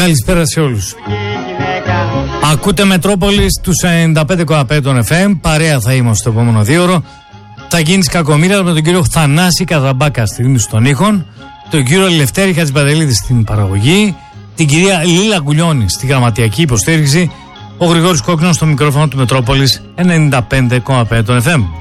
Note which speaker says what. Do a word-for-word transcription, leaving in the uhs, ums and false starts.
Speaker 1: Καλησπέρα σε όλους. Ακούτε Μετρόπολης τους ενενήντα πέντε κόμμα πέντε των εφ εμ. Παρέα θα είμαστε στο επόμενο δύο ώρο. Θα γίνει κακομοίρα με τον κύριο Θανάση Καζαμπάκα στη ρύθμιση των ήχων, τον κύριο Λευτέρη Χατζηπαντελίδη στην παραγωγή, την κυρία Λίλα Γκουλιώνη στη γραμματιακή υποστήριξη, ο Γρηγόρης Κόκκινος στο μικρόφωνο του Μετρόπολης ενενήντα πέντε κόμμα πέντε των εφ εμ.